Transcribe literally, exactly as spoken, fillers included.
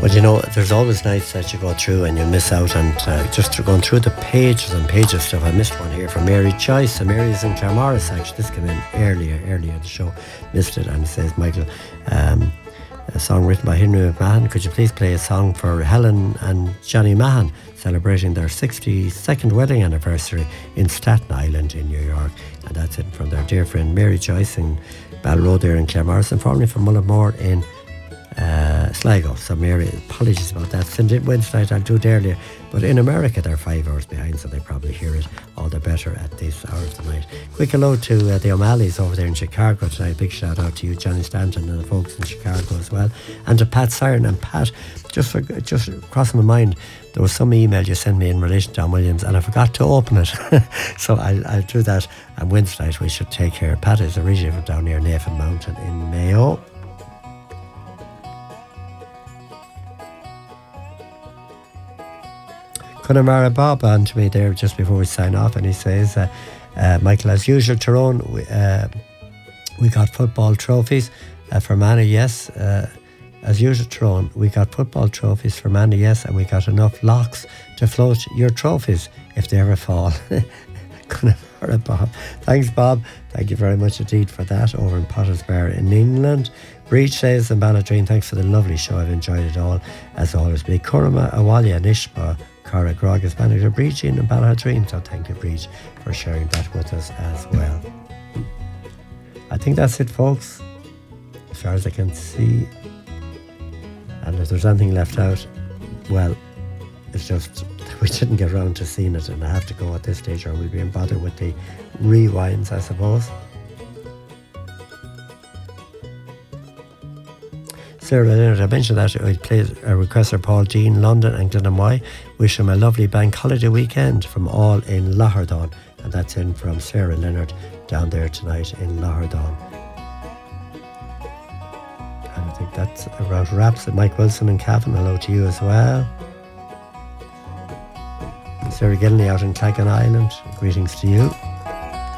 But you know, there's always nights that you go through and you miss out, and uh, just through going through the pages and pages of stuff. I missed one here from Mary Joyce, and Mary is in Claremorris actually. This came in earlier, earlier in the show. Missed it, and it says, Michael, um, a song written by Henry McMahon. Could you please play a song for Helen and Johnny Mahan, celebrating their sixty-second wedding anniversary in Staten Island in New York? And that's it from their dear friend Mary Joyce in Bell Road there in Claremorris, and formerly from Mullinmore in uh, Sligo. So Mary, apologies about that. Cindy, Wednesday night I'll do it earlier, but in America they're five hours behind, so they probably hear it all the better at this hour of the night. Quick hello to uh, the O'Malley's over there in Chicago tonight. Big shout out to you, Johnny Stanton, and the folks in Chicago as well, and to Pat Siren. And Pat, just for, just crossing my mind, there was some email you sent me in relation to John Williams, and I forgot to open it. So I'll, I'll do that. And Wednesday night we should take care. Pat is originally from down near Nathan Mountain in Mayo. Connemara Bob on to me there just before we sign off, and he says, uh, uh, Michael, as usual, Tyrone, we, uh, we got football trophies uh, for Manny, yes. Uh, as usual, Tyrone, we got football trophies for Manny, yes, and we got enough locks to float your trophies if they ever fall. Connemara Bob. Thanks, Bob. Thank you very much indeed for that over in Potter's Bar in England. Breach says in Balladreen, thanks for the lovely show. I've enjoyed it all, as always. Be Kurama Awalia Nishba Cara Grogas manager Breach in Balladreen. So thank you, Breach, for sharing that with us as well. I think that's it, folks, as far as I can see. And if there's anything left out, well, it's just we didn't get around to seeing it, and I have to go at this stage, or we'll be in bother with the rewinds, I suppose. Sarah Leonard, I mentioned that I played a requester Paul Dean, London and Glenamoy. Wish him a lovely bank holiday weekend from all in Lahardon. And that's in from Sarah Leonard down there tonight in Lahardon. And I think that's about wraps it. Mike Wilson and Cavan, hello to you as well. Sarah Gilney out in Clackan Island, greetings to you.